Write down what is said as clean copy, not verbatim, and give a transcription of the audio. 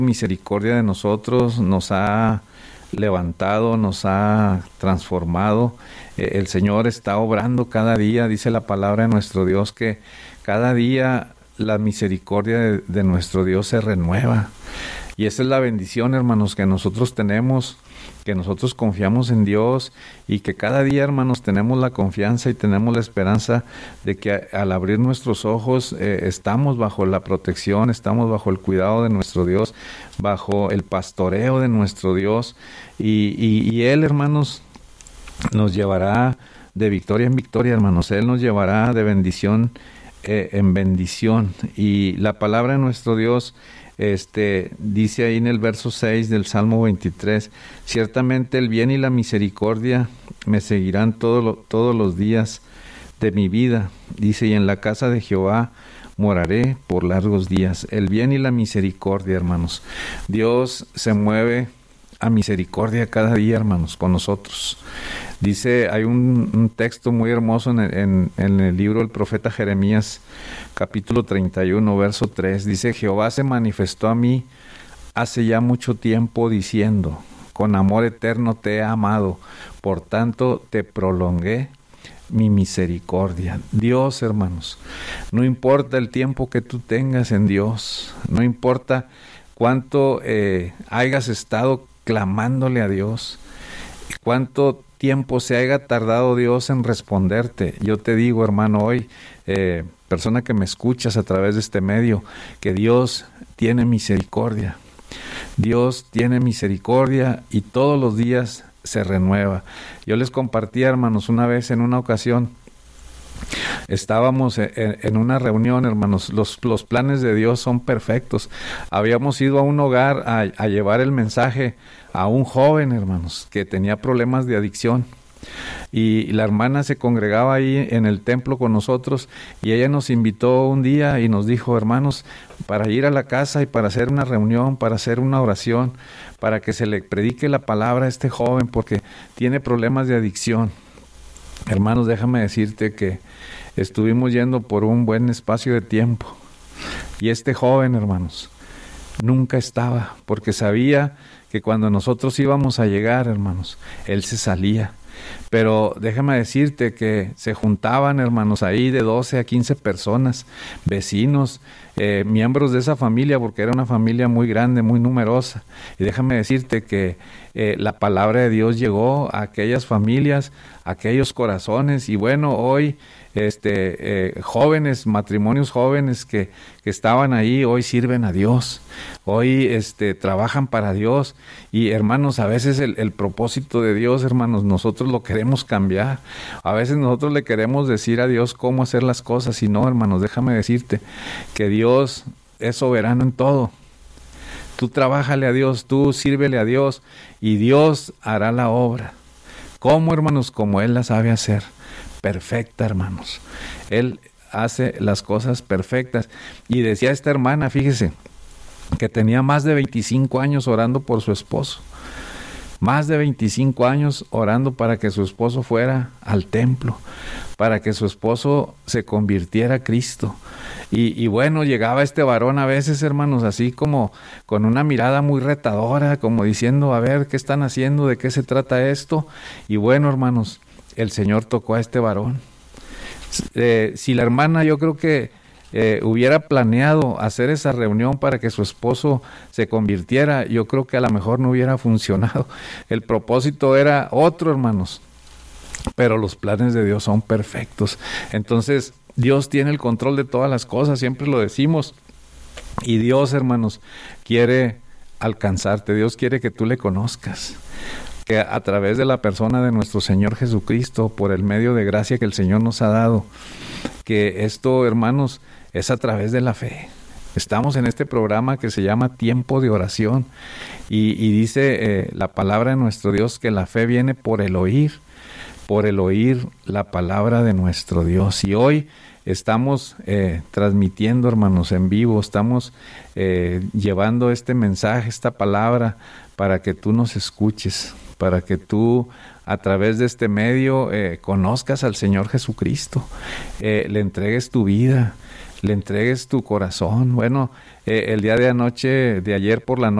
misericordia de nosotros, nos ha levantado, nos ha transformado. El Señor está obrando cada día, dice la palabra de nuestro Dios, que cada día la misericordia de nuestro Dios se renueva. Y esa es la bendición, hermanos, que nosotros tenemos, que nosotros confiamos en Dios y que cada día, hermanos, tenemos la confianza y tenemos la esperanza de que al abrir nuestros ojos estamos bajo la protección, estamos bajo el cuidado de nuestro Dios, bajo el pastoreo de nuestro Dios y Él, hermanos, nos llevará de victoria en victoria, hermanos. Él nos llevará de bendición en bendición. Y la palabra de nuestro Dios dice ahí en el verso 6 del Salmo 23, ciertamente el bien y la misericordia me seguirán todos los días de mi vida. Dice, y en la casa de Jehová moraré por largos días. El bien y la misericordia, hermanos. Dios se mueve a misericordia cada día, hermanos, con nosotros. Dice, hay un texto muy hermoso en el libro del profeta Jeremías, capítulo 31, verso 3. Dice, Jehová se manifestó a mí hace ya mucho tiempo diciendo, con amor eterno te he amado, por tanto te prolongué mi misericordia. Dios, hermanos, no importa el tiempo que tú tengas en Dios, no importa cuánto hayas estado clamándole a Dios, cuánto tiempo se haya tardado Dios en responderte. Yo te digo, hermano, hoy, persona que me escuchas a través de este medio, que Dios tiene misericordia. Dios tiene misericordia y todos los días se renueva. Yo les compartí, hermanos, una vez en una ocasión, estábamos en una reunión, hermanos. Los planes de Dios son perfectos. Habíamos ido a un hogar a llevar el mensaje a un joven, hermanos, que tenía problemas de adicción. Y la hermana se congregaba ahí en el templo con nosotros y ella nos invitó un día y nos dijo, hermanos, para ir a la casa y para hacer una reunión, para hacer una oración, para que se le predique la palabra a este joven porque tiene problemas de adicción. Hermanos, déjame decirte que estuvimos yendo por un buen espacio de tiempo y este joven, hermanos, nunca estaba, porque sabía que cuando nosotros íbamos a llegar, hermanos, él se salía. Pero déjame decirte que se juntaban, hermanos, ahí de 12 a 15 personas, vecinos, miembros de esa familia, porque era una familia muy grande, muy numerosa. Y déjame decirte que la palabra de Dios llegó a aquellas familias, a aquellos corazones. Y bueno, hoy jóvenes, matrimonios jóvenes que estaban ahí, hoy sirven a Dios, hoy trabajan para Dios. Y hermanos, a veces el propósito de Dios, hermanos, nosotros lo queremos cambiar. A veces nosotros le queremos decir a Dios cómo hacer las cosas y no, hermanos, déjame decirte que Dios es soberano en todo. Tú trabájale a Dios, tú sírvele a Dios y Dios hará la obra. ¿Cómo, hermanos? Como Él la sabe hacer. Perfecta, hermanos. Él hace las cosas perfectas. Y decía esta hermana, fíjese, que tenía más de 25 años orando por su esposo. Más de 25 años orando para que su esposo fuera al templo, para que su esposo se convirtiera a Cristo. Y bueno, llegaba este varón a veces, hermanos, así como con una mirada muy retadora, como diciendo, a ver, ¿qué están haciendo? ¿De qué se trata esto? Y bueno, hermanos, el Señor tocó a este varón. Si la hermana, yo creo que hubiera planeado hacer esa reunión para que su esposo se convirtiera, yo creo que a lo mejor no hubiera funcionado. El propósito era otro, hermanos, pero los planes de Dios son perfectos. Entonces, Dios tiene el control de todas las cosas, siempre lo decimos. Y Dios, hermanos, quiere alcanzarte. Dios quiere que tú le conozcas, que a través de la persona de nuestro Señor Jesucristo, por el medio de gracia que el Señor nos ha dado, que esto, hermanos, es a través de la fe. Estamos en este programa que se llama Tiempo de Oración y dice la palabra de nuestro Dios que la fe viene por el oír la palabra de nuestro Dios. Y hoy estamos transmitiendo, hermanos, en vivo, estamos llevando este mensaje, esta palabra, para que tú nos escuches, para que tú a través de este medio conozcas al Señor Jesucristo, le entregues tu vida, le entregues tu corazón. Bueno, el día de anoche, de ayer por la noche,